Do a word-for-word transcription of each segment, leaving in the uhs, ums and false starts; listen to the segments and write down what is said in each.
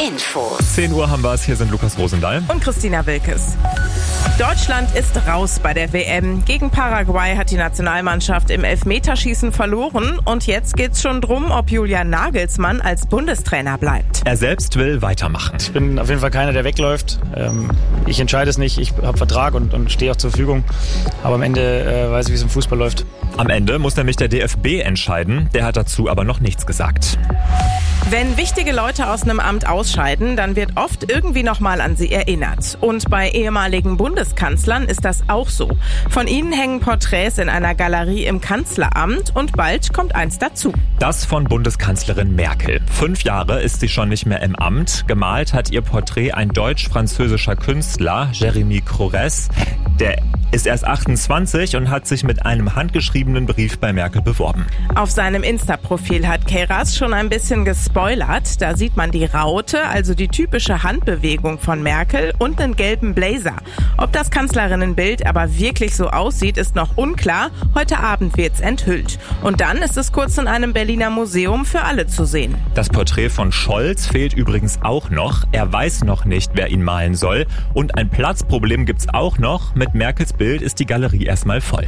Infos. zehn Uhr haben wir es. Hier sind Lukas Rosendahl und Christina Wilkes. Deutschland ist raus bei der W M. Gegen Paraguay hat die Nationalmannschaft im Elfmeterschießen verloren. Und jetzt geht's schon drum, ob Julian Nagelsmann als Bundestrainer bleibt. Er selbst will weitermachen. Ich bin auf jeden Fall keiner, der wegläuft. Ich entscheide es nicht. Ich habe Vertrag und, und stehe auch zur Verfügung. Aber am Ende äh, weiß ich, wie es im Fußball läuft. Am Ende muss nämlich der D F B entscheiden. Der hat dazu aber noch nichts gesagt. Wenn wichtige Leute aus einem Amt ausscheiden, dann wird oft irgendwie nochmal an sie erinnert. Und bei ehemaligen Bundeskanzlern ist das auch so. Von ihnen hängen Porträts in einer Galerie im Kanzleramt und bald kommt eins dazu. Das von Bundeskanzlerin Merkel. Fünf Jahre ist sie schon nicht mehr im Amt. Gemalt hat ihr Porträt ein deutsch-französischer Künstler, Jérémy Crorès. Der ist erst achtundzwanzig und hat sich mit einem handgeschriebenen Brief bei Merkel beworben. Auf seinem Insta-Profil hat Queiroz schon ein bisschen gespoilert. Da sieht man die Raute, also die typische Handbewegung von Merkel, und einen gelben Blazer. Ob das Kanzlerinnenbild aber wirklich so aussieht, ist noch unklar. Heute Abend wird's enthüllt. Und dann ist es kurz in einem Berliner Museum für alle zu sehen. Das Porträt von Scholz fehlt übrigens auch noch. Er weiß noch nicht, wer ihn malen soll. Und ein Platzproblem gibt's auch noch. Mit Merkels Bild ist die Galerie erstmal voll.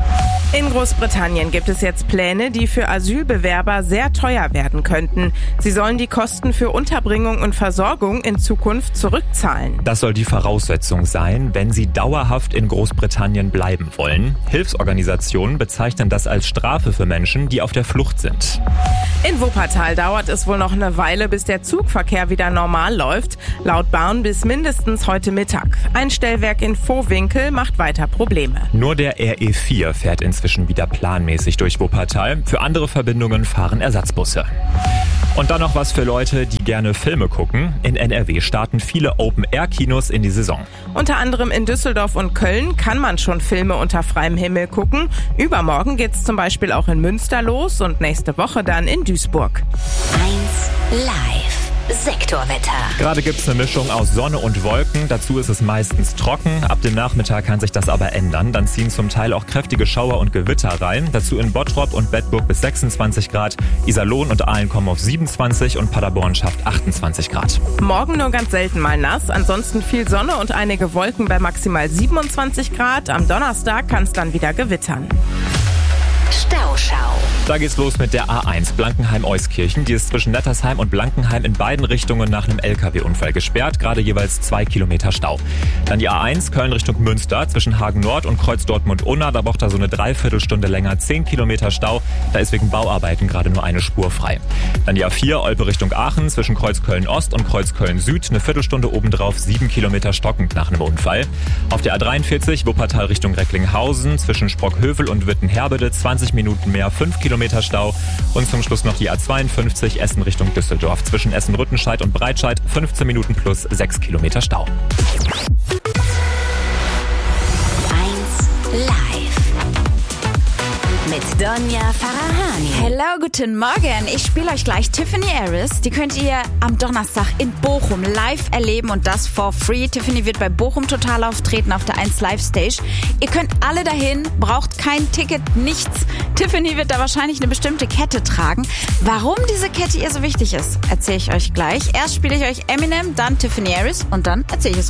In Großbritannien gibt es jetzt Pläne, die für Asylbewerber sehr teuer werden könnten. Sie sollen die Kosten für Unterbringung und Versorgung in Zukunft zurückzahlen. Das soll die Voraussetzung sein, wenn sie dauerhaft in Großbritannien bleiben wollen. Hilfsorganisationen bezeichnen das als Strafe für Menschen, die auf der Flucht sind. In Wuppertal dauert es wohl noch eine Weile, bis der Zugverkehr wieder normal läuft. Laut Bahn bis mindestens heute Mittag. Ein Stellwerk in Vohwinkel macht weiter Probleme. Nur der R E vier fährt inzwischen wieder planmäßig durch Wuppertal. Für andere Verbindungen fahren Ersatzbusse. Und dann noch was für Leute, die gerne Filme gucken. In N R W starten viele Open-Air-Kinos in die Saison. Unter anderem in Düsseldorf und Köln kann man schon Filme unter freiem Himmel gucken. Übermorgen geht's zum Beispiel auch in Münster los und nächste Woche dann in Duisburg. eins Live. Sektorwetter. Gerade gibt es eine Mischung aus Sonne und Wolken. Dazu ist es meistens trocken. Ab dem Nachmittag kann sich das aber ändern. Dann ziehen zum Teil auch kräftige Schauer und Gewitter rein. Dazu in Bottrop und Bedburg bis sechsundzwanzig Grad. Iserlohn und Aalen kommen auf siebenundzwanzig und Paderborn schafft achtundzwanzig Grad. Morgen nur ganz selten mal nass. Ansonsten viel Sonne und einige Wolken bei maximal siebenundzwanzig Grad. Am Donnerstag kann es dann wieder gewittern. Stauschau. Da geht's los mit der A eins Blankenheim-Euskirchen. Die ist zwischen Nettersheim und Blankenheim in beiden Richtungen nach einem L K W-Unfall gesperrt. Gerade jeweils zwei Kilometer Stau. Dann die A eins Köln Richtung Münster zwischen Hagen Nord und Kreuz Dortmund-Unna. Da braucht er so eine Dreiviertelstunde länger. zehn Kilometer Stau. Da ist wegen Bauarbeiten gerade nur eine Spur frei. Dann die A vier Olpe Richtung Aachen zwischen Kreuz Köln-Ost und Kreuz Köln-Süd. Eine Viertelstunde obendrauf. sieben Kilometer stockend nach einem Unfall. Auf der A dreiundvierzig Wuppertal Richtung Recklinghausen zwischen Sprockhövel und Wittenherbede. zwanzig Minuten mehr, fünf Kilometer Stau. Und zum Schluss noch die A zweiundfünfzig Essen Richtung Düsseldorf. Zwischen Essen-Rüttenscheid und Breitscheid fünfzehn Minuten plus sechs Kilometer Stau. eins Live. Mit Donja Farahani. Hello, guten Morgen. Ich spiele euch gleich Tiffany Harris. Die könnt ihr am Donnerstag in Bochum live erleben und das for free. Tiffany wird bei Bochum Total auftreten auf der eins Live Stage. Ihr könnt alle dahin, braucht kein Ticket, nichts. Tiffany wird da wahrscheinlich eine bestimmte Kette tragen. Warum diese Kette ihr so wichtig ist, erzähle ich euch gleich. Erst spiele ich euch Eminem, dann Tiffany Harris und dann erzähle ich es